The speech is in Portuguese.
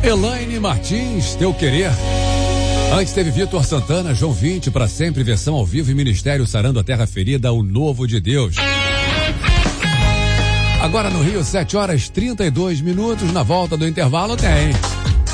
Elaine Martins, Teu Querer. Antes teve Vitor Santana, João 20, para sempre, versão ao vivo e Ministério Sarando a Terra Ferida, o Novo de Deus. Agora no Rio, 7 horas 32 minutos, na volta do intervalo tem